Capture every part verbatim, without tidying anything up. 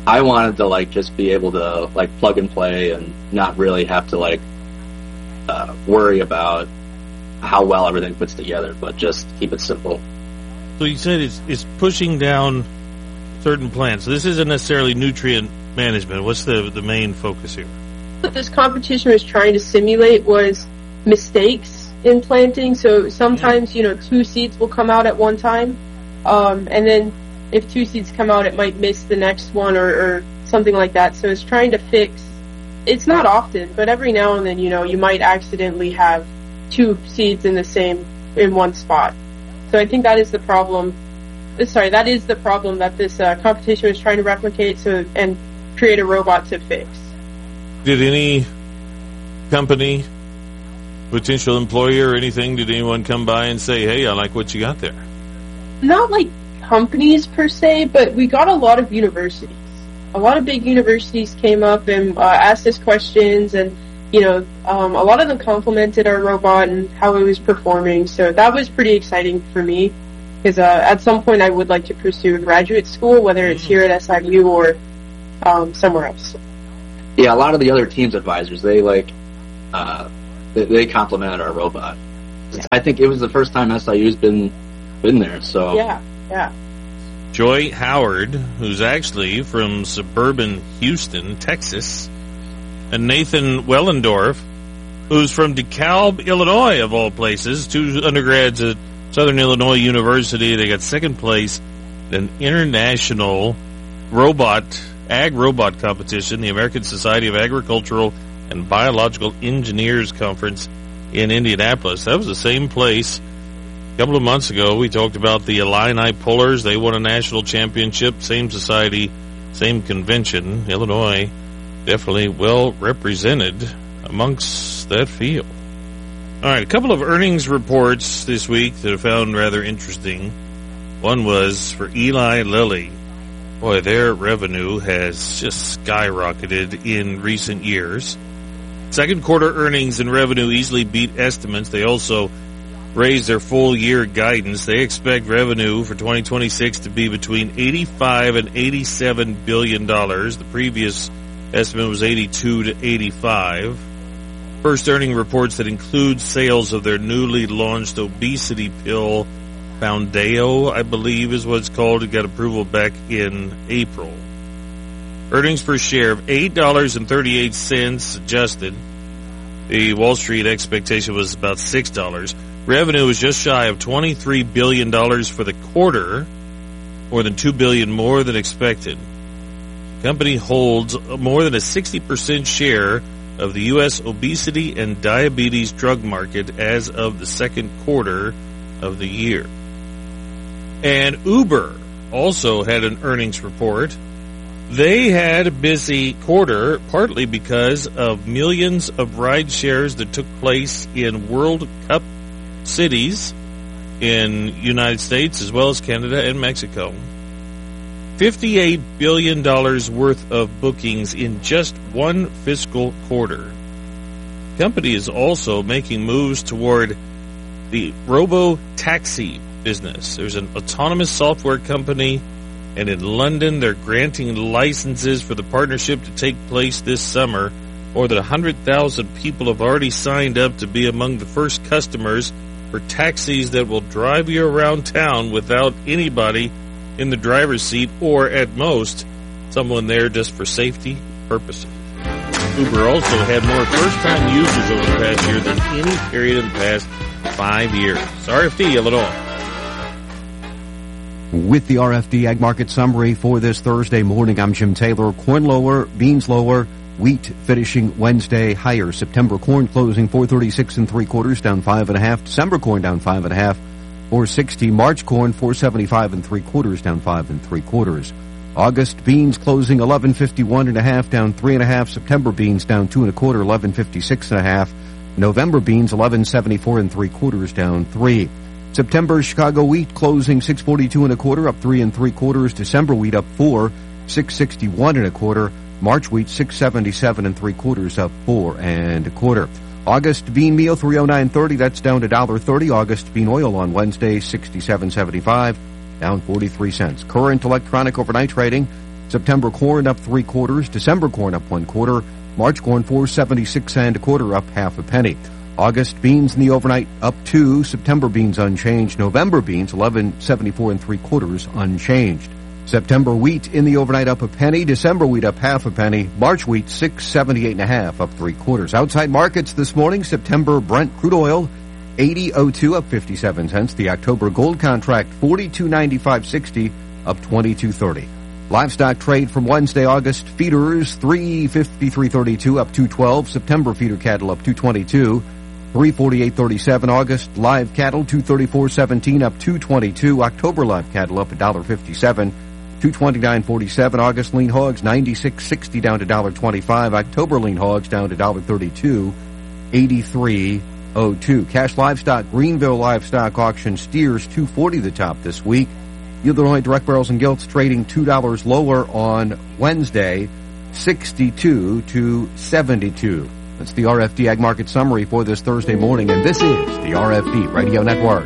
I wanted to like just be able to like plug and play and not really have to like uh, worry about how well everything puts together, but just keep it simple. So you said it's, it's pushing down certain plants. So this isn't necessarily nutrient management. What's the the main focus here? What this competition was trying to simulate was mistakes in planting. So sometimes, you know, two seeds will come out at one time, um, and then if two seeds come out, it might miss the next one or, or something like that. So it's trying to fix. It's not often, but every now and then, you know, you might accidentally have two seeds in the same in one spot. So I think that is the problem. Sorry, that is the problem that this uh, competition was trying to replicate. So and create a robot to fix. Did any company, potential employer or anything, did anyone come by and say, hey, I like what you got there? Not like companies per se, but we got a lot of universities. A lot of big universities came up and uh, asked us questions, and, you know, um, a lot of them complimented our robot and how it was performing. So that was pretty exciting for me, because uh, at some point I would like to pursue graduate school, whether it's here at S I U or um, somewhere else. Yeah, a lot of the other team's advisors, they like, uh, they, they complimented our robot. Yeah. I think it was the first time S I U's been been there. So yeah, yeah. Joy Howard, who's actually from suburban Houston, Texas, and Nathan Wellendorf, who's from DeKalb, Illinois, of all places, two undergrads at Southern Illinois University. They got second place in an international robot ag robot competition, the American Society of Agricultural and Biological Engineers Conference in Indianapolis. That was the same place a couple of months ago. We talked about the Illini Pullers. They won a national championship. Same society, same convention. Illinois definitely well represented amongst that field. All right, a couple of earnings reports this week that I found rather interesting. One was for Eli Lilly. Boy, their revenue has just skyrocketed in recent years. Second quarter earnings and revenue easily beat estimates. They also raised their full year guidance. They expect revenue for twenty twenty-six to be between eighty-five and eighty-seven billion dollars. The previous estimate was eighty-two to eighty-five. First earning reports that include sales of their newly launched obesity pill, Foundeo, I believe is what it's called. It got approval back in April. Earnings per share of eight dollars and thirty-eight cents adjusted. The Wall Street expectation was about six dollars. Revenue was just shy of twenty-three billion dollars for the quarter, more than two billion dollars more than expected. The company holds more than a sixty percent share of the U S obesity and diabetes drug market as of the second quarter of the year. And Uber also had an earnings report. They had a busy quarter, partly because of millions of ride shares that took place in World Cup cities in United States as well as Canada and Mexico. fifty-eight billion dollars worth of bookings in just one fiscal quarter. The company is also making moves toward the robo-taxi business. There's an autonomous software company, and in London they're granting licenses for the partnership to take place this summer. More than one hundred thousand people have already signed up to be among the first customers for taxis that will drive you around town without anybody in the driver's seat, or at most, someone there just for safety purposes. Uber also had more first-time users over the past year than any period in the past five years. R F D, Illinois. With the R F D Ag Market Summary for this Thursday morning, I'm Jim Taylor. Corn lower, beans lower, wheat finishing Wednesday higher. September corn closing four thirty-six and three quarters, down five and a half. December corn down five and a half. four sixty. March corn four seventy-five and three quarters, down five and three quarters. August beans closing eleven fifty-one and a half, down three and a half. September beans down two and a quarter, eleven fifty-six and a half. November beans eleven seventy-four and three quarters, down three. September Chicago wheat closing six forty-two and a quarter, up three and three quarters. December wheat up four, six sixty-one and a quarter. March wheat six seventy-seven and three quarters, up four and a quarter. August bean meal three oh nine thirty, that's down to one dollar thirty. August bean oil on Wednesday sixty-seven seventy-five, down forty-three cents. Current electronic overnight trading September corn up three quarters. December corn up one quarter. March corn four seventy-six and a quarter, up half a penny. August beans in the overnight up two. September beans unchanged. November beans eleven seventy-four and three quarters unchanged. September wheat in the overnight up a penny. December wheat up half a penny. March wheat six seventy-eight and a half, up three quarters. Outside markets this morning. September Brent crude oil eighty oh two, up fifty-seven cents. The October gold contract forty-two ninety-five sixty, up twenty-two thirty. Livestock trade from Wednesday, August feeders three fifty-three thirty-two, up two twelve. September feeder cattle up two twenty-two, three forty-eight thirty-seven. August live cattle two thirty-four seventeen, up two twenty-two. October live cattle up one fifty-seven, two twenty-nine forty-seven. August lean hogs ninety-six sixty, down to one twenty-five. October lean hogs down to one thirty-two eighty-three oh two. Cash livestock, Greenville livestock auction steers two forty the top this week. Illinois direct barrels and gilts trading two dollars lower on Wednesday, sixty-two to seventy-two. That's the R F D Ag Market Summary for this Thursday morning, and this is the R F D Radio Network.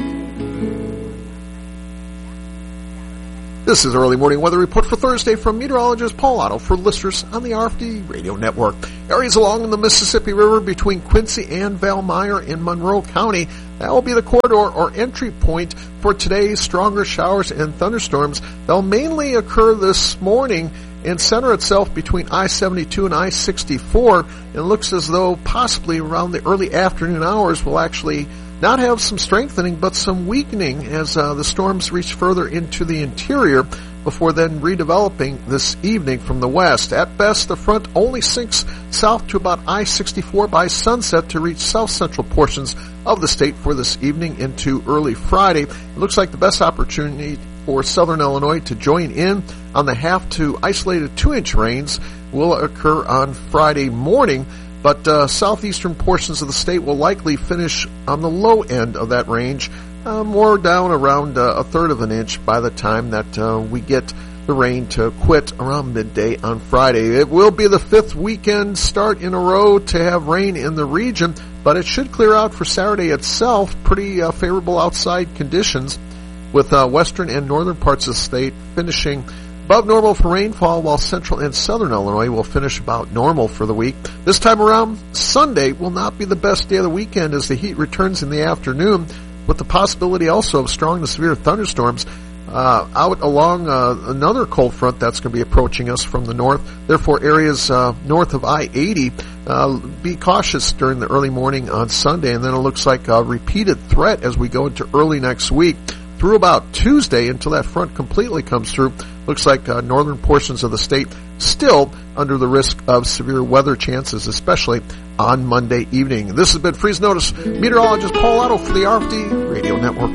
This is Early Morning Weather Report for Thursday from meteorologist Paul Otto for listeners on the R F D Radio Network. Areas along the Mississippi River between Quincy and Valmeyer in Monroe County, that will be the corridor or entry point for today's stronger showers and thunderstorms. They'll mainly occur this morning and center itself between I seventy-two and I sixty-four. It looks as though possibly around the early afternoon hours we'll actually not have some strengthening, but some weakening as uh, the storms reach further into the interior before then redeveloping this evening from the west. At best, the front only sinks south to about I sixty-four by sunset to reach south-central portions of the state for this evening into early Friday. It looks like the best opportunity for southern Illinois to join in on the half to isolated two-inch rains will occur on Friday morning. But uh, southeastern portions of the state will likely finish on the low end of that range, uh, more down around uh, a third of an inch by the time that uh, we get the rain to quit around midday on Friday. It will be the fifth weekend start in a row to have rain in the region, but it should clear out for Saturday itself. Pretty uh, favorable outside conditions with uh, western and northern parts of the state finishing above normal for rainfall, while central and southern Illinois will finish about normal for the week. This time around, Sunday will not be the best day of the weekend as the heat returns in the afternoon, with the possibility also of strong to severe thunderstorms uh, out along uh, another cold front that's going to be approaching us from the north. Therefore, areas uh, north of I eighty, uh, be cautious during the early morning on Sunday, and then it looks like a repeated threat as we go into early next week. Through about Tuesday until that front completely comes through, looks like uh, northern portions of the state still under the risk of severe weather chances, especially on Monday evening. This has been Freeze Notice. Meteorologist Paul Otto for the R F D Radio Network.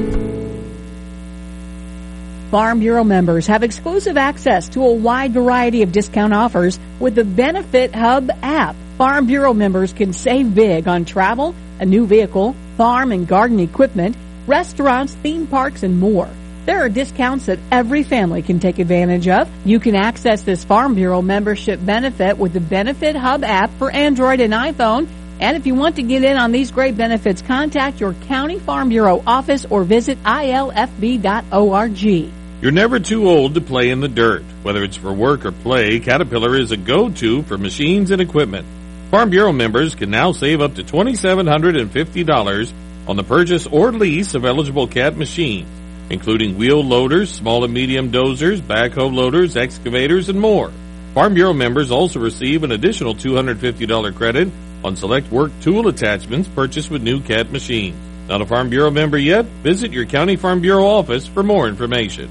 Farm Bureau members have exclusive access to a wide variety of discount offers with the Benefit Hub app. Farm Bureau members can save big on travel, a new vehicle, farm and garden equipment, restaurants, theme parks, and more. There are discounts that every family can take advantage of. You can access this Farm Bureau membership benefit with the Benefit Hub app for Android and iPhone. And if you want to get in on these great benefits, contact your County Farm Bureau office or visit I L F B dot org. You're never too old to play in the dirt. Whether it's for work or play, Caterpillar is a go-to for machines and equipment. Farm Bureau members can now save up to two thousand seven hundred fifty dollars on the purchase or lease of eligible Cat machines, including wheel loaders, small and medium dozers, backhoe loaders, excavators, and more. Farm Bureau members also receive an additional two hundred fifty dollars credit on select work tool attachments purchased with new Cat machines. Not a Farm Bureau member yet? Visit your County Farm Bureau office for more information.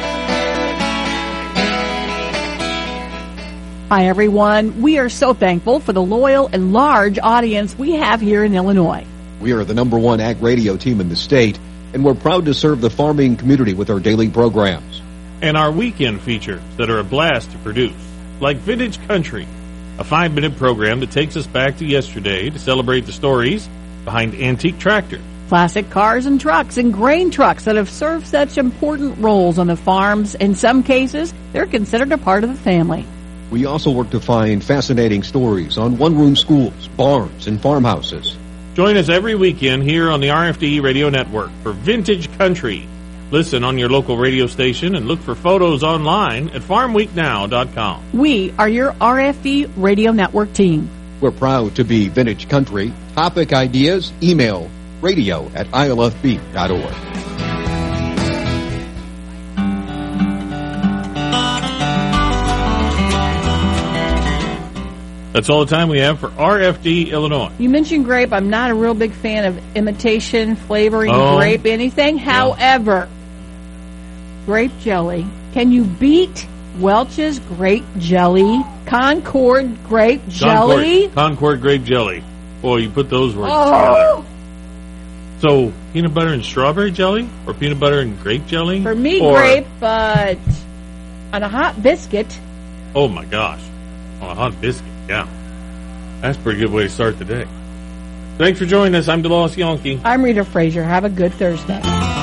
Hi, everyone. We are so thankful for the loyal and large audience we have here in Illinois. We are the number one ag radio team in the state, and we're proud to serve the farming community with our daily programs. And our weekend features that are a blast to produce, like Vintage Country, a five-minute program that takes us back to yesterday to celebrate the stories behind antique tractors. Classic cars and trucks and grain trucks that have served such important roles on the farms. In some cases, they're considered a part of the family. We also work to find fascinating stories on one-room schools, barns, and farmhouses. Join us every weekend here on the R F D Radio Network for Vintage Country, Listen on your local radio station and look for photos online at farm week now dot com. We are your R F D Radio Network team. We're proud to be Vintage Country. Topic ideas, email radio at I L F B dot org. That's all the time we have for R F D Illinois. You mentioned grape. I'm not a real big fan of imitation, flavoring, Oh. grape, anything. However, grape jelly. Can you beat Welch's grape jelly? Concord grape jelly? Concord, Concord grape jelly. Boy, you put those words Oh! together. So, peanut butter and strawberry jelly? Or peanut butter and grape jelly? For me, or, grape, but on a hot biscuit. Oh my gosh. On a hot biscuit, yeah. That's a pretty good way to start the day. Thanks for joining us. I'm DeLoss Yonke. I'm Rita Frazier. Have a good Thursday.